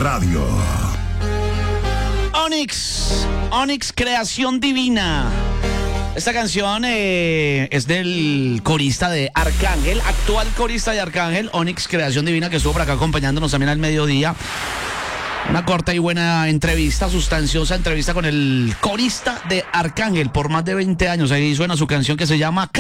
Radio. Onyx, Creación Divina. Esta canción es del corista de Arcángel, actual corista de Arcángel, Onyx, Creación Divina, que estuvo por acá acompañándonos también al mediodía. Una corta y buena entrevista, sustanciosa entrevista con el corista de Arcángel por más de 20 años. Ahí suena su canción que se llama